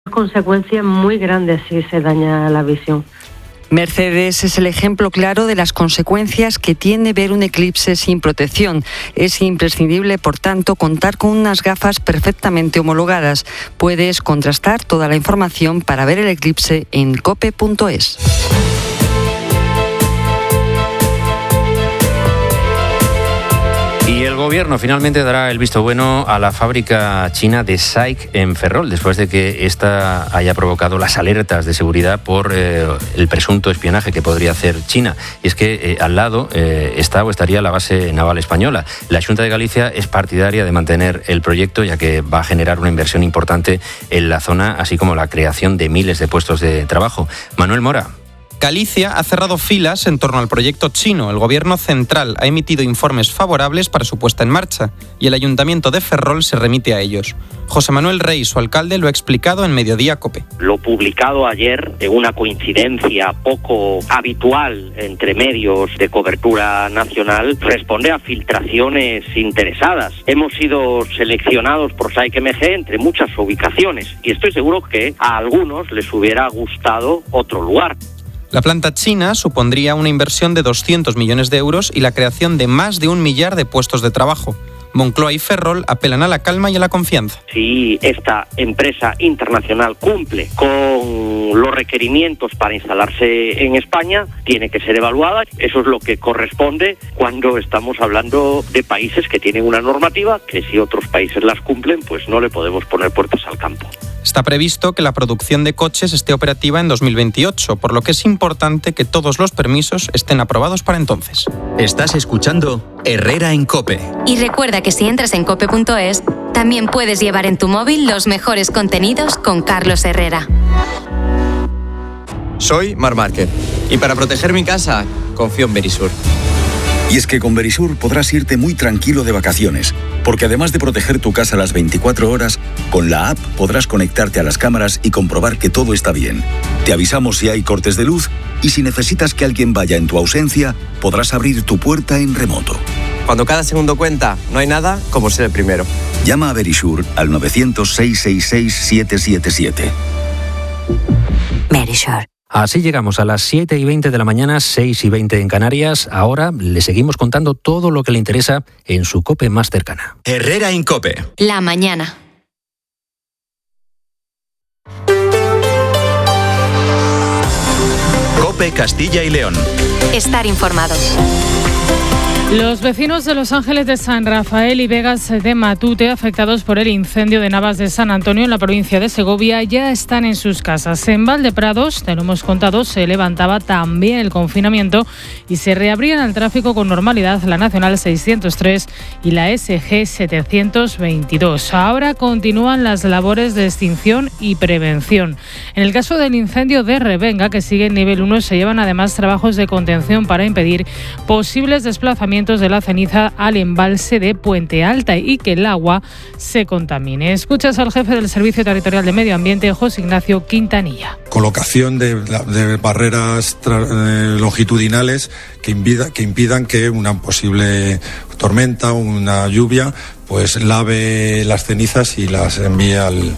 Consecuencias muy grandes si se daña la visión. Mercedes es el ejemplo claro de las consecuencias que tiene ver un eclipse sin protección. Es imprescindible, por tanto, contar con unas gafas perfectamente homologadas. Puedes contrastar toda la información para ver el eclipse en cope.es. Y el Gobierno finalmente dará el visto bueno a la fábrica china de SAIC en Ferrol, después de que esta haya provocado las alertas de seguridad por el presunto espionaje que podría hacer China. Y es que al lado está o estaría la base naval española. La Xunta de Galicia es partidaria de mantener el proyecto, ya que va a generar una inversión importante en la zona, así como la creación de miles de puestos de trabajo. Manuel Mora. Galicia ha cerrado filas en torno al proyecto chino. El Gobierno central ha emitido informes favorables para su puesta en marcha y el Ayuntamiento de Ferrol se remite a ellos. José Manuel Rey, su alcalde, lo ha explicado en Mediodía COPE. Lo publicado ayer, en una coincidencia poco habitual entre medios de cobertura nacional, responde a filtraciones interesadas. Hemos sido seleccionados por SAIC MG entre muchas ubicaciones y estoy seguro que a algunos les hubiera gustado otro lugar. La planta china supondría una inversión de 200 millones de euros y la creación de más de 1 millar de puestos de trabajo. Moncloa y Ferrol apelan a la calma y a la confianza. Si esta empresa internacional cumple con los requerimientos para instalarse en España, tiene que ser evaluada. Eso es lo que corresponde cuando estamos hablando de países que tienen una normativa que si otros países las cumplen, pues no le podemos poner puertas al campo. Está previsto que la producción de coches esté operativa en 2028, por lo que es importante que todos los permisos estén aprobados para entonces. Estás escuchando Herrera en COPE. Y recuerda que si entras en cope.es, también puedes llevar en tu móvil los mejores contenidos con Carlos Herrera. Soy Marc Márquez y para proteger mi casa, confío en Verisur. Y es que con Verisur podrás irte muy tranquilo de vacaciones, porque además de proteger tu casa las 24 horas, con la app podrás conectarte a las cámaras y comprobar que todo está bien. Te avisamos si hay cortes de luz y si necesitas que alguien vaya en tu ausencia, podrás abrir tu puerta en remoto. Cuando cada segundo cuenta, no hay nada como ser el primero. Llama a Verisur al 900-666-777. Verisur. Así llegamos a las 7:20 de la mañana, 6:20 en Canarias. Ahora le seguimos contando todo lo que le interesa en su COPE más cercana. Herrera en COPE. La mañana. COPE Castilla y León. Estar informados. Los vecinos de Los Ángeles de San Rafael y Vegas de Matute, afectados por el incendio de Navas de San Antonio en la provincia de Segovia, ya están en sus casas. En Valdeprados, te lo hemos contado, se levantaba también el confinamiento y se reabrían al tráfico con normalidad la Nacional 603 y la SG 722. Ahora continúan las labores de extinción y prevención. En el caso del incendio de Revenga, que sigue en nivel 1, se llevan además trabajos de contención para impedir posibles desplazamientos de la ceniza al embalse de Puente Alta y que el agua se contamine. Escuchas al jefe del Servicio Territorial de Medio Ambiente, José Ignacio Quintanilla. Colocación de barreras longitudinales que impidan que una posible tormenta o una lluvia pues lave las cenizas y las envíe al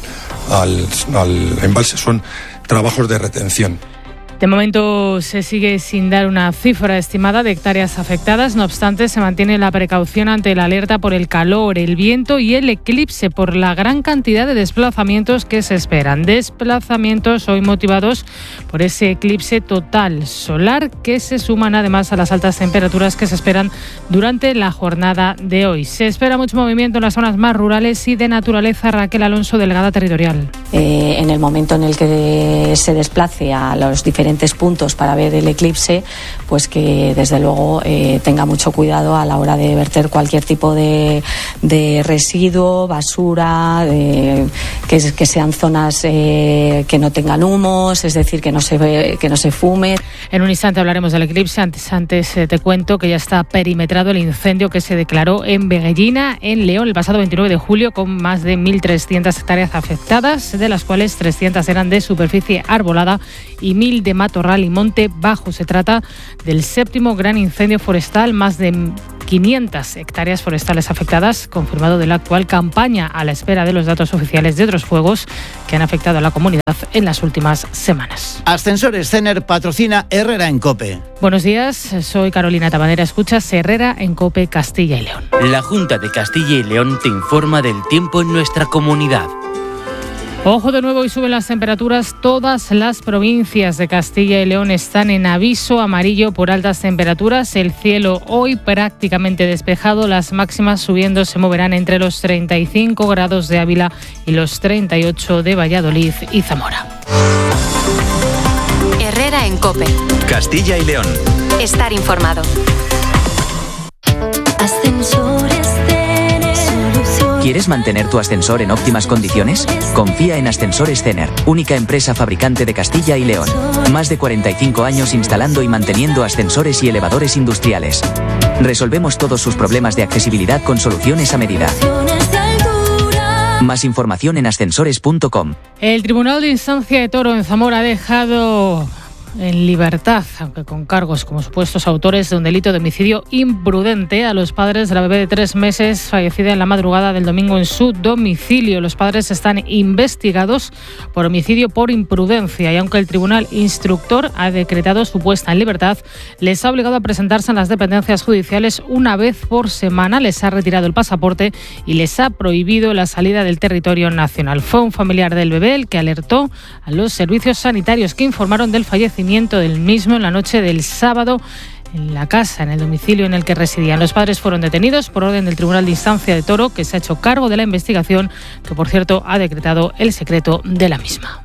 embalse. Son trabajos de retención. De momento se sigue sin dar una cifra estimada de hectáreas afectadas, no obstante se mantiene la precaución ante la alerta por el calor, el viento y el eclipse por la gran cantidad de desplazamientos que se esperan. Desplazamientos hoy motivados por ese eclipse total solar que se suman además a las altas temperaturas que se esperan durante la jornada de hoy. Se espera mucho movimiento en las zonas más rurales y de naturaleza. Raquel Alonso, delegada territorial. En el momento en el que se desplace a los diferentes puntos para ver el eclipse, pues que desde luego tenga mucho cuidado a la hora de verter cualquier tipo de residuo, basura, que sean zonas que no tengan humos, es decir, que no se fume. En un instante hablaremos del eclipse. Antes te cuento que ya está perimetrado el incendio que se declaró en Veguellina, en León, el pasado 29 de julio, con más de 1.300 hectáreas afectadas, de las cuales 300 eran de superficie arbolada y 1.000 de matorral y monte bajo. Se trata del 7º gran incendio forestal. Más de 500 hectáreas forestales afectadas, confirmado de la actual campaña a la espera de los datos oficiales de otros fuegos que han afectado a la comunidad en las últimas semanas. Ascensores Cener patrocina Herrera en COPE. Buenos días, soy Carolina Tabanera, escuchas Herrera en COPE Castilla y León. La Junta de Castilla y León te informa del tiempo en nuestra comunidad. Ojo de nuevo y suben las temperaturas. Todas las provincias de Castilla y León están en aviso amarillo por altas temperaturas. El cielo hoy prácticamente despejado. Las máximas subiendo se moverán entre los 35 grados de Ávila y los 38 de Valladolid y Zamora. Herrera en COPE. Castilla y León. Estar informado. ¿Quieres mantener tu ascensor en óptimas condiciones? Confía en Ascensores Cener, única empresa fabricante de Castilla y León. Más de 45 años instalando y manteniendo ascensores y elevadores industriales. Resolvemos todos sus problemas de accesibilidad con soluciones a medida. Más información en ascensores.com. El Tribunal de Instancia de Toro en Zamora ha dejado en libertad, aunque con cargos como supuestos autores de un delito de homicidio imprudente, a los padres de la bebé de 3 meses fallecida en la madrugada del domingo en su domicilio. Los padres están investigados por homicidio por imprudencia y aunque el tribunal instructor ha decretado su puesta en libertad, les ha obligado a presentarse en las dependencias judiciales una vez por semana, les ha retirado el pasaporte y les ha prohibido la salida del territorio nacional. Fue un familiar del bebé el que alertó a los servicios sanitarios que informaron del fallecimiento del mismo en la noche del sábado en la casa, en el domicilio en el que residían. Los padres fueron detenidos por orden del Tribunal de Instancia de Toro, que se ha hecho cargo de la investigación, que por cierto ha decretado el secreto de la misma.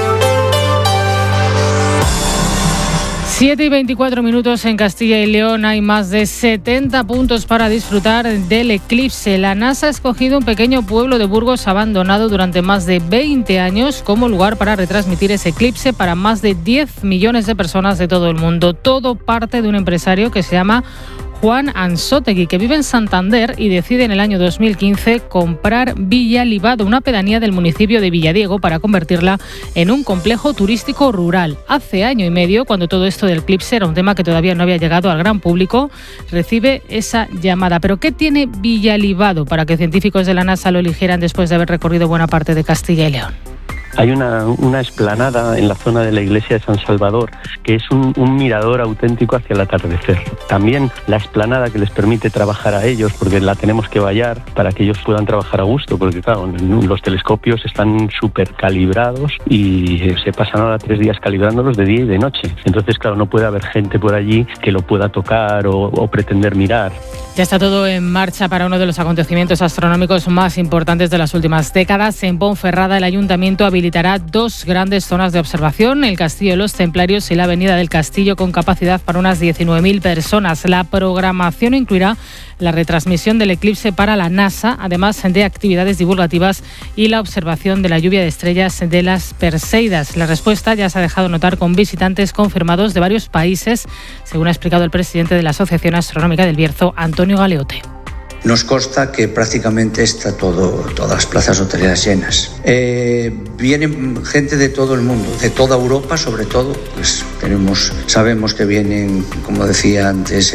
7:24 en Castilla y León. Hay más de 70 puntos para disfrutar del eclipse. La NASA ha escogido un pequeño pueblo de Burgos abandonado durante más de 20 años como lugar para retransmitir ese eclipse para más de 10 millones de personas de todo el mundo. Todo parte de un empresario que se llama Juan Ansótegui, que vive en Santander y decide en el año 2015 comprar Villa Libado, una pedanía del municipio de Villadiego, para convertirla en un complejo turístico rural. Hace año y medio, cuando todo esto del eclipse era un tema que todavía no había llegado al gran público, recibe esa llamada. ¿Pero qué tiene Villa Libado para que científicos de la NASA lo eligieran después de haber recorrido buena parte de Castilla y León? Hay una explanada en la zona de la iglesia de San Salvador, que es un mirador auténtico hacia el atardecer. También la explanada que les permite trabajar a ellos, porque la tenemos que vallar para que ellos puedan trabajar a gusto, porque claro, los telescopios están súper calibrados y se pasan ahora 3 días calibrándolos de día y de noche. Entonces, claro, no puede haber gente por allí que lo pueda tocar o pretender mirar. Ya está todo en marcha para uno de los acontecimientos astronómicos más importantes de las últimas décadas. En Ponferrada, el Ayuntamiento habilitará 2 grandes zonas de observación, el Castillo de los Templarios y la Avenida del Castillo, con capacidad para unas 19.000 personas. La programación incluirá la retransmisión del eclipse para la NASA, además de actividades divulgativas y la observación de la lluvia de estrellas de las Perseidas. La respuesta ya se ha dejado notar con visitantes confirmados de varios países, según ha explicado el presidente de la Asociación Astronómica del Bierzo, Antonio Galeote. Nos consta que prácticamente está todas las plazas hoteleras llenas. Vienen gente de todo el mundo, de toda Europa sobre todo. Pues sabemos que vienen, como decía antes,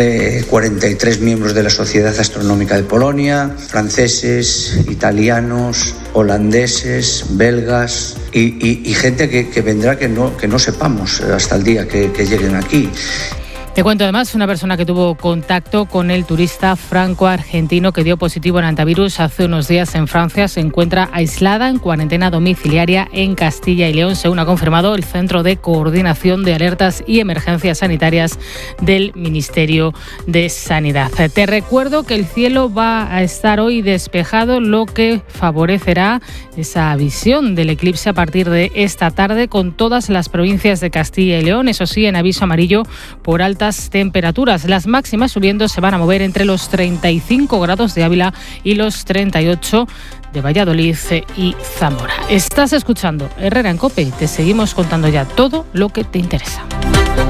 43 miembros de la Sociedad Astronómica de Polonia, franceses, italianos, holandeses, belgas y gente que vendrá que no sepamos hasta el día que lleguen aquí. Te cuento además, una persona que tuvo contacto con el turista franco-argentino que dio positivo en antivirus hace unos días en Francia se encuentra aislada en cuarentena domiciliaria en Castilla y León, según ha confirmado el Centro de Coordinación de Alertas y Emergencias Sanitarias del Ministerio de Sanidad. Te recuerdo que el cielo va a estar hoy despejado, lo que favorecerá esa visión del eclipse a partir de esta tarde con todas las provincias de Castilla y León, eso sí, en aviso amarillo por altas temperaturas. Las máximas subiendo se van a mover entre los 35 grados de Ávila y los 38 de Valladolid y Zamora. Estás escuchando Herrera en COPE y te seguimos contando ya todo lo que te interesa.